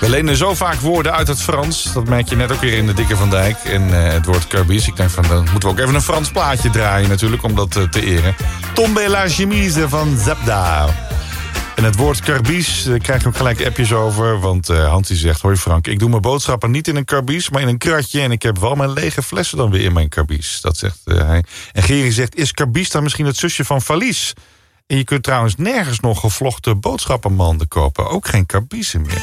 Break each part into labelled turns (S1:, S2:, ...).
S1: We lenen zo vaak woorden uit het Frans. Dat merk je net ook weer in de Dikke van Dijk. En het woord Kerbies. Ik denk van, dan moeten we ook even een Frans plaatje draaien natuurlijk. Om dat te eren. Tombe la chemise van Zepda. En het woord Kerbies, daar krijg je ook gelijk appjes over. Want Hansie zegt, hoi Frank, ik doe mijn boodschappen niet in een Kerbies, maar in een kratje. En ik heb wel mijn lege flessen dan weer in mijn Kerbies. Dat zegt hij. En Geri zegt, is Kerbies dan misschien het zusje van Valies? En je kunt trouwens nergens nog gevlochten boodschappenmanden kopen. Ook geen Kerbiezen meer.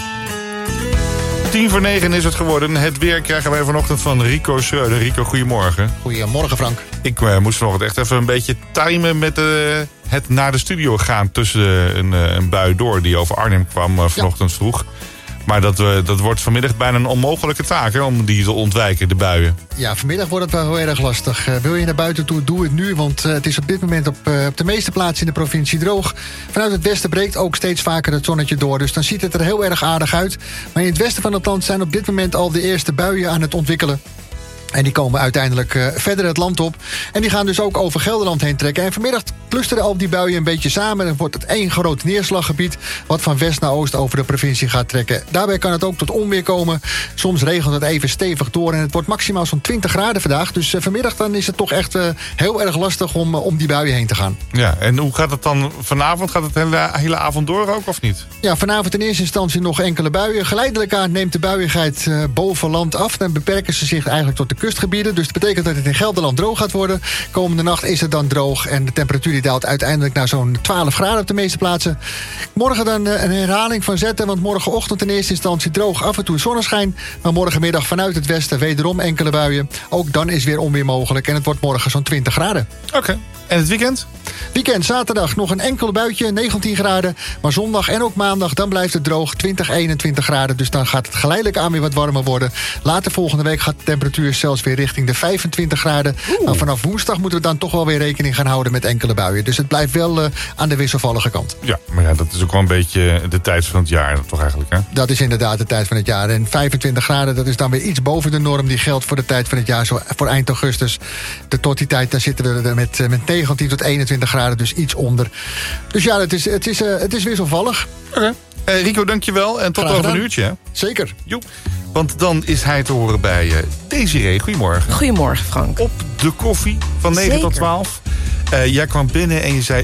S1: 8:50 is het geworden. Het weer krijgen wij vanochtend van Rico Schreuder. Rico, goedemorgen.
S2: Goedemorgen, Frank.
S1: Ik moest vanochtend echt even een beetje timen met het naar de studio gaan tussen een bui door die over Arnhem kwam vanochtend vroeg. Maar dat wordt vanmiddag bijna een onmogelijke taak, hè, om die te ontwijken, de buien.
S2: Ja, vanmiddag wordt het wel heel erg lastig. Wil je naar buiten toe, doe het nu. Want het is op dit moment op de meeste plaatsen in de provincie droog. Vanuit het westen breekt ook steeds vaker het zonnetje door. Dus dan ziet het er heel erg aardig uit. Maar in het westen van het land zijn op dit moment al de eerste buien aan het ontwikkelen. En die komen uiteindelijk verder het land op. En die gaan dus ook over Gelderland heen trekken. En vanmiddag clusteren al die buien een beetje samen. En wordt het één groot neerslaggebied wat van west naar oost over de provincie gaat trekken. Daarbij kan het ook tot onweer komen. Soms regent het even stevig door. En het wordt maximaal zo'n 20 graden vandaag. Dus vanmiddag dan is het toch echt heel erg lastig om die buien heen te gaan. Ja, en hoe gaat het dan vanavond? Gaat het de hele avond door ook of niet? Ja, vanavond in eerste instantie nog enkele buien. Geleidelijk aan neemt de buiigheid boven land af. Dan beperken ze zich eigenlijk tot de kustgebieden. Dus dat betekent dat het in Gelderland droog gaat worden. Komende nacht is het dan droog. En de temperatuur die daalt uiteindelijk naar zo'n 12 graden op de meeste plaatsen. Morgen dan een herhaling van zetten. Want morgenochtend in eerste instantie droog, af en toe zonneschijn. Maar morgenmiddag vanuit het westen wederom enkele buien. Ook dan is weer onweer mogelijk. En het wordt morgen zo'n 20 graden. Oké. En het weekend? Weekend, zaterdag nog een enkel buitje, 19 graden. Maar zondag en ook maandag, dan blijft het droog, 20, 21 graden. Dus dan gaat het geleidelijk aan weer wat warmer worden. Later volgende week gaat de temperatuur zelfs weer richting de 25 graden. Maar vanaf woensdag moeten we dan toch wel weer rekening gaan houden met enkele buien. Dus het blijft wel aan de wisselvallige kant. Ja, maar ja, dat is ook wel een beetje de tijd van het jaar toch eigenlijk, hè? Dat is inderdaad de tijd van het jaar. En 25 graden, dat is dan weer iets boven de norm. Die geldt voor de tijd van het jaar, zo voor eind augustus. Tot die tijd, daar zitten we er met 19 tot 21 graden, dus iets onder. Dus ja, het is wisselvallig. Oké. Rico, dankjewel. En tot over een uurtje. Hè? Zeker. Joep. Want dan is hij te horen bij Desiree. Goedemorgen.
S3: Goedemorgen, Frank.
S1: Op de koffie van 9 tot 12. Jij kwam binnen en je zei,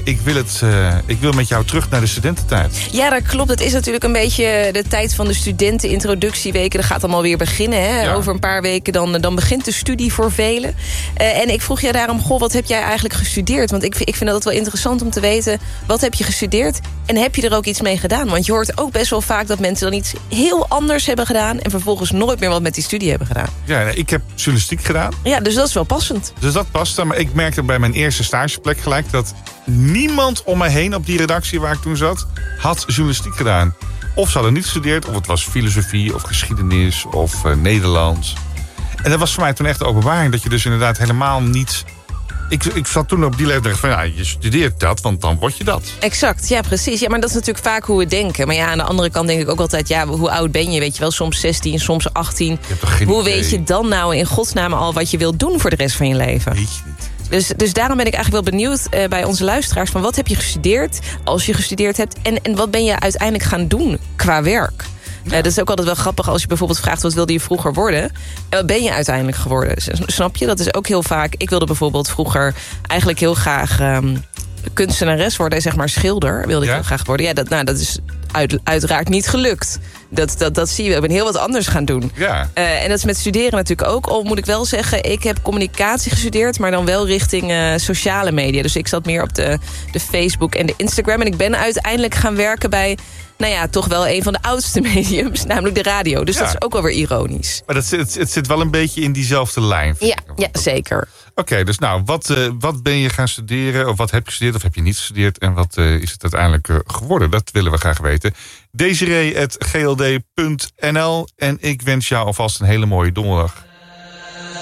S1: ik wil met jou terug naar de studententijd.
S3: Ja, dat klopt. Het is natuurlijk een beetje de tijd van de studentenintroductieweken. Dat gaat allemaal weer beginnen. Hè? Ja. Over een paar weken dan begint de studie voor velen. En ik vroeg je daarom, wat heb jij eigenlijk gestudeerd? Want ik vind dat wel interessant om te weten, wat heb je gestudeerd? En heb je er ook iets mee gedaan? Want je hoort ook best wel vaak dat mensen dan iets heel anders hebben gedaan en vervolgens nooit meer wat met die studie hebben gedaan. Ja, ik heb journalistiek gedaan. Ja, dus dat is wel passend. Dus dat past. Maar ik merkte bij mijn eerste stageplek gelijk dat niemand om mij heen op die redactie waar ik toen zat had journalistiek gedaan. Of ze hadden niet gestudeerd, of het was filosofie of geschiedenis of Nederlands. En dat was voor mij toen echt de openbaring dat je dus inderdaad helemaal niet. Ik zat toen op die leeftijd van, ja, je studeert dat, want dan word je dat. Exact, ja, precies. Ja, maar dat is natuurlijk vaak hoe we denken. Maar ja, aan de andere kant denk ik ook altijd, ja, hoe oud ben je? Weet je wel, soms 16, soms 18. Hoe weet je dan nou in godsnaam al wat je wilt doen voor de rest van je leven? Weet je niet. Dus daarom ben ik eigenlijk wel benieuwd bij onze luisteraars van wat heb je gestudeerd, als je gestudeerd hebt, en wat ben je uiteindelijk gaan doen qua werk? Ja. Dat is ook altijd wel grappig als je bijvoorbeeld vraagt, wat wilde je vroeger worden? En wat ben je uiteindelijk geworden? Snap je? Dat is ook heel vaak. Ik wilde bijvoorbeeld vroeger eigenlijk heel graag kunstenares worden, zeg maar schilder wilde ik heel graag worden. Ja, dat is uiteraard niet gelukt. Dat zie je. Ik ben heel wat anders gaan doen. Ja. En dat is met studeren natuurlijk ook. Al moet ik wel zeggen, ik heb communicatie gestudeerd, maar dan wel richting sociale media. Dus ik zat meer op de Facebook en de Instagram. En ik ben uiteindelijk gaan werken bij, nou ja, toch wel een van de oudste mediums, namelijk de radio. Dus dat is ook wel weer ironisch. Maar het zit wel een beetje in diezelfde lijn. Ja, zeker. Oké, dus nou, wat ben je gaan studeren? Of wat heb je gestudeerd of heb je niet gestudeerd? En wat is het uiteindelijk geworden? Dat willen we graag weten. Desiree@gld.nl. En ik wens jou alvast een hele mooie donderdag.